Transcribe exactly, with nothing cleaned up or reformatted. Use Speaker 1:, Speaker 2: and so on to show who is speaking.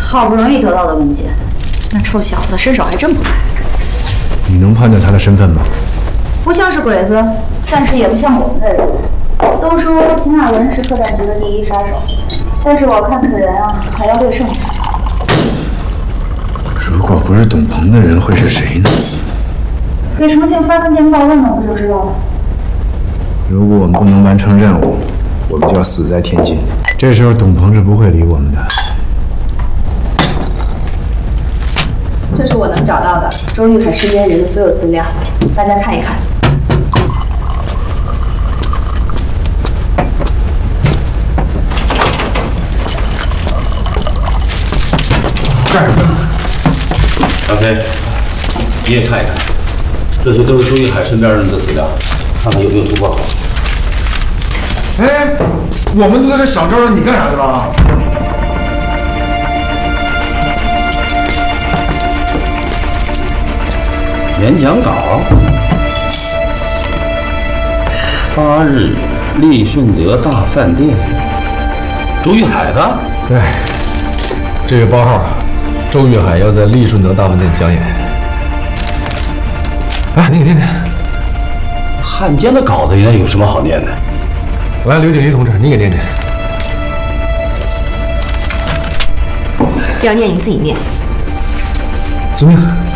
Speaker 1: 好不容易得到的文件，那臭小子身手还真不赖。
Speaker 2: 你能判断他的身份吗？
Speaker 1: 不像是鬼子，但是也不像我们的人。都说秦大文是客栈局的第一杀手，但是我看此人啊，还要略胜一筹。
Speaker 2: 如果不是董鹏的人，会是谁呢？
Speaker 1: 给重庆发份电报问问不就知道了？
Speaker 2: 如果我们不能完成任务，我们就要死在天津。这时候董鹏是不会理我们的。
Speaker 1: 这是我能找到的周玉海身边人的所有资料，大家看一看。
Speaker 2: 干什么？
Speaker 3: 张飞，你也看一看，这些都是周玉海身边人的资料，看看有没有突破口。
Speaker 2: 哎，我们都在这想招人，你干啥去了？
Speaker 3: 演讲稿，八日利顺德大饭店，周玉海的。
Speaker 4: 对，这个包号，周玉海要在利顺德大饭店讲演。哎，你给念念。
Speaker 3: 汉奸的稿子应该有什么好念的？
Speaker 4: 来，刘景怡同志，你给念念。
Speaker 5: 要念你自己念。
Speaker 4: 遵命。